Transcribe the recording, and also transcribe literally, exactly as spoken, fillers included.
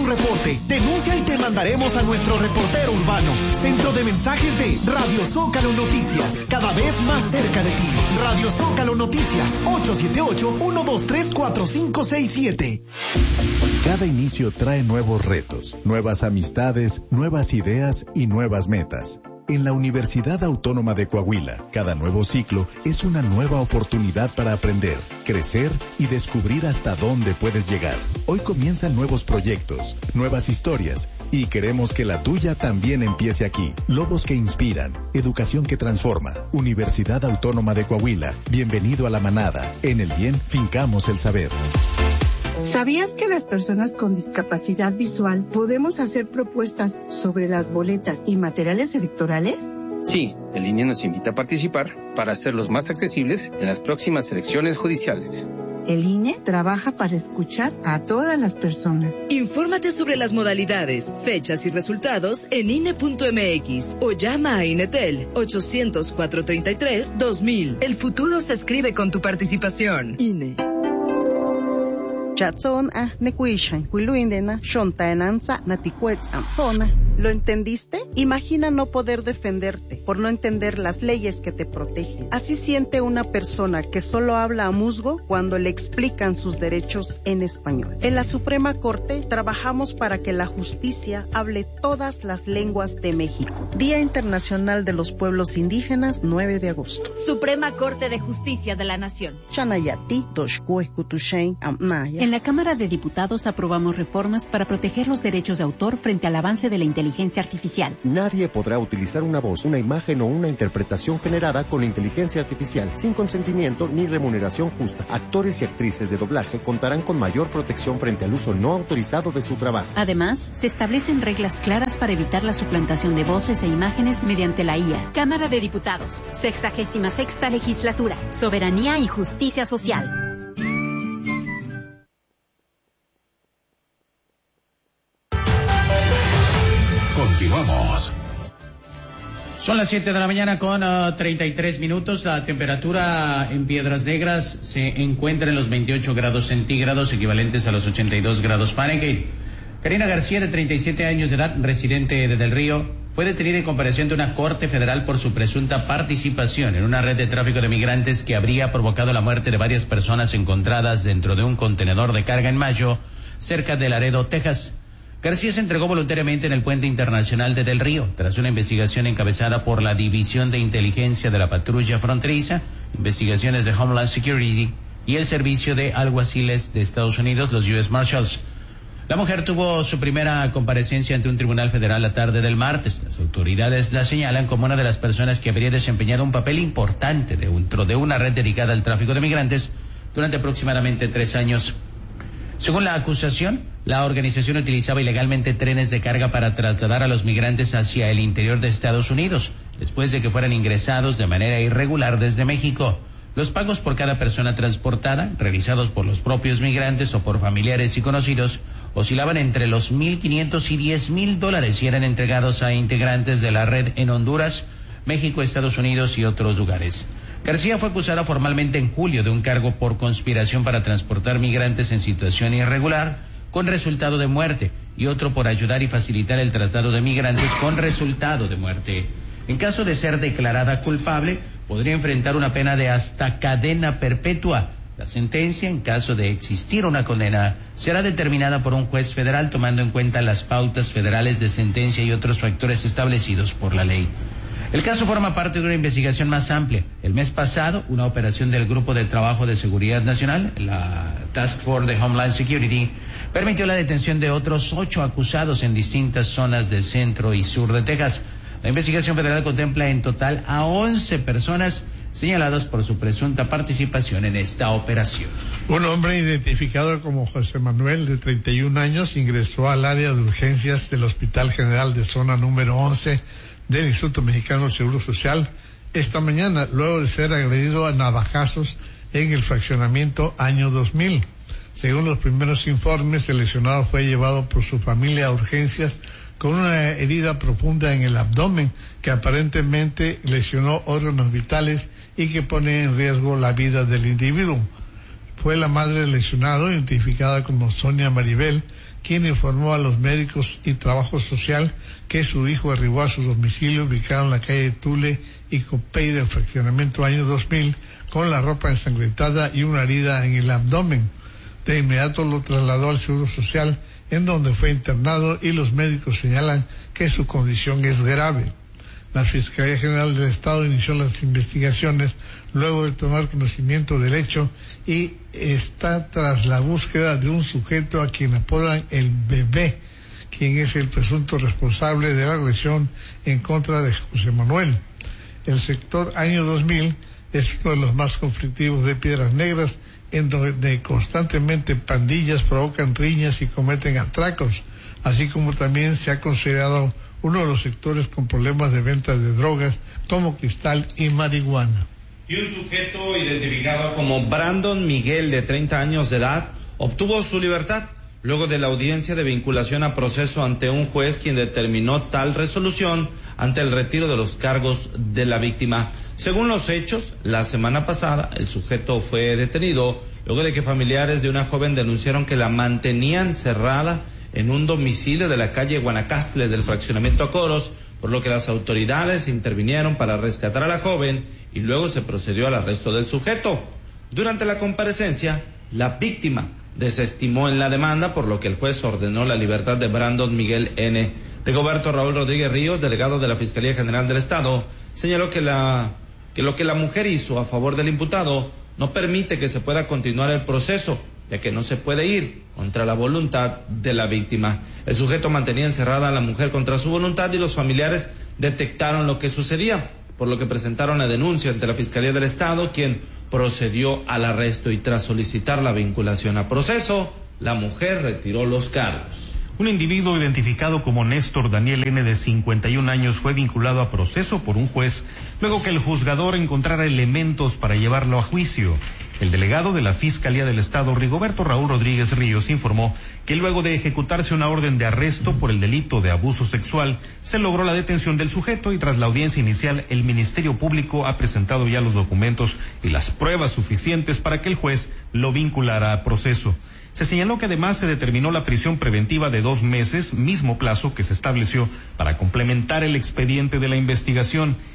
tu reporte. Denuncia y te mandaremos a nuestro reportero urbano. Centro de mensajes de Radio Zócalo Noticias, cada vez más cerca de ti. Radio Zócalo Noticias, ocho siete ocho, uno dos tres, cuatro cinco seis siete. Cada inicio trae nuevos retos, nuevas amistades, nuevas ideas y nuevas metas. En la Universidad Autónoma de Coahuila, cada nuevo ciclo es una nueva oportunidad para aprender, crecer y descubrir hasta dónde puedes llegar. Hoy comienzan nuevos proyectos, nuevas historias, y queremos que la tuya también empiece aquí. Lobos que inspiran, educación que transforma. Universidad Autónoma de Coahuila, bienvenido a la manada. En el bien, fincamos el saber. ¿Sabías que las personas con discapacidad visual podemos hacer propuestas sobre las boletas y materiales electorales? Sí, el I N E nos invita a participar para hacerlos más accesibles en las próximas elecciones judiciales. El I N E trabaja para escuchar a todas las personas. Infórmate sobre las modalidades, fechas y resultados en I N E punto M X o llama a INETEL ochocientos, cuatrocientos treinta y tres, dos mil. El futuro se escribe con tu participación. I N E. Chatson a nekuishan, huiluindena, shontaenanza, naticuetzam, ¿Lo entendiste? Imagina no poder defenderte por no entender las leyes que te protegen. Así siente una persona que solo habla a musgo cuando le explican sus derechos en español. En la Suprema Corte trabajamos para que la justicia hable todas las lenguas de México. Día Internacional de los Pueblos Indígenas, nueve de agosto. Suprema Corte de Justicia de la Nación. Chanayati, Doshkue, Kutushain, Amnaya. En la Cámara de Diputados aprobamos reformas para proteger los derechos de autor frente al avance de la inteligencia artificial. Nadie podrá utilizar una voz, una imagen o una interpretación generada con inteligencia artificial sin consentimiento ni remuneración justa. Actores y actrices de doblaje contarán con mayor protección frente al uso no autorizado de su trabajo. Además, se establecen reglas claras para evitar la suplantación de voces e imágenes mediante la I A. Cámara de Diputados, sexagésima sexta legislatura, soberanía y justicia social. Continuamos. Son las siete de la mañana con uh, treinta y tres minutos. La temperatura en Piedras Negras se encuentra en los veintiocho grados centígrados, equivalentes a los ochenta y dos grados Fahrenheit. Karina García, de treinta y siete años de edad, residente de Del Río, fue detenida en comparación de una corte federal por su presunta participación en una red de tráfico de migrantes que habría provocado la muerte de varias personas encontradas dentro de un contenedor de carga en mayo, cerca de Laredo, Texas. García se entregó voluntariamente en el puente internacional de Del Río, tras una investigación encabezada por la División de Inteligencia de la Patrulla Fronteriza, investigaciones de Homeland Security y el Servicio de Alguaciles de Estados Unidos, los U S Marshals. La mujer tuvo su primera comparecencia ante un tribunal federal la tarde del martes. Las autoridades la señalan como una de las personas que habría desempeñado un papel importante dentro de una red dedicada al tráfico de migrantes durante aproximadamente tres años. Según la acusación, la organización utilizaba ilegalmente trenes de carga para trasladar a los migrantes hacia el interior de Estados Unidos, después de que fueran ingresados de manera irregular desde México. Los pagos por cada persona transportada, realizados por los propios migrantes o por familiares y conocidos, oscilaban entre los mil quinientos y diez mil dólares y eran entregados a integrantes de la red en Honduras, México, Estados Unidos y otros lugares. García fue acusada formalmente en julio de un cargo por conspiración para transportar migrantes en situación irregular con resultado de muerte y otro por ayudar y facilitar el traslado de migrantes con resultado de muerte. En caso de ser declarada culpable, podría enfrentar una pena de hasta cadena perpetua. La sentencia, en caso de existir una condena, será determinada por un juez federal tomando en cuenta las pautas federales de sentencia y otros factores establecidos por la ley. El caso forma parte de una investigación más amplia. El mes pasado, una operación del Grupo de Trabajo de Seguridad Nacional, la Task Force de Homeland Security, permitió la detención de otros ocho acusados en distintas zonas del centro y sur de Texas. La investigación federal contempla en total a once personas señaladas por su presunta participación en esta operación. Un hombre identificado como José Manuel, de treinta y un años, ingresó al área de urgencias del Hospital General de Zona número once del Instituto Mexicano del Seguro Social esta mañana, luego de ser agredido a navajazos en el fraccionamiento Año dos mil. Según los primeros informes, el lesionado fue llevado por su familia a urgencias con una herida profunda en el abdomen que aparentemente lesionó órganos vitales y que pone en riesgo la vida del individuo. Fue la madre del lesionado, identificada como Sonia Maribel, quien informó a los médicos y trabajo social que su hijo arribó a su domicilio ubicado en la calle Tule y Copey del fraccionamiento año dos mil con la ropa ensangrentada y una herida en el abdomen. De inmediato lo trasladó al Seguro Social, en donde fue internado, y los médicos señalan que su condición es grave. La Fiscalía General del Estado inició las investigaciones luego de tomar conocimiento del hecho y está tras la búsqueda de un sujeto a quien apodan el Bebé, quien es el presunto responsable de la agresión en contra de José Manuel. El sector año dos mil es uno de los más conflictivos de Piedras Negras, en donde constantemente pandillas provocan riñas y cometen atracos, así como también se ha considerado uno de los sectores con problemas de venta de drogas como cristal y marihuana. Y un sujeto identificado como Brandon Miguel, de treinta años de edad, obtuvo su libertad luego de la audiencia de vinculación a proceso ante un juez, quien determinó tal resolución ante el retiro de los cargos de la víctima. Según los hechos, la semana pasada el sujeto fue detenido luego de que familiares de una joven denunciaron que la mantenían cerrada en un domicilio de la calle Guanacaste del fraccionamiento Acoros, por lo que las autoridades intervinieron para rescatar a la joven y luego se procedió al arresto del sujeto. Durante la comparecencia, la víctima desestimó en la demanda, por lo que el juez ordenó la libertad de Brandon Miguel N. Rigoberto Raúl Rodríguez Ríos, delegado de la Fiscalía General del Estado, señaló que la que lo que la mujer hizo a favor del imputado no permite que se pueda continuar el proceso, ya que no se puede ir contra la voluntad de la víctima. El sujeto mantenía encerrada a la mujer contra su voluntad y los familiares detectaron lo que sucedía, por lo que presentaron la denuncia ante la Fiscalía del Estado, quien procedió al arresto, y tras solicitar la vinculación a proceso, la mujer retiró los cargos. Un individuo identificado como Néstor Daniel N., de cincuenta y un años, fue vinculado a proceso por un juez luego que el juzgador encontrara elementos para llevarlo a juicio. El delegado de la Fiscalía del Estado, Rigoberto Raúl Rodríguez Ríos, informó que luego de ejecutarse una orden de arresto por el delito de abuso sexual, se logró la detención del sujeto, y tras la audiencia inicial, el Ministerio Público ha presentado ya los documentos y las pruebas suficientes para que el juez lo vinculara a proceso. Se señaló que además se determinó la prisión preventiva de dos meses, mismo plazo que se estableció para complementar el expediente de la investigación.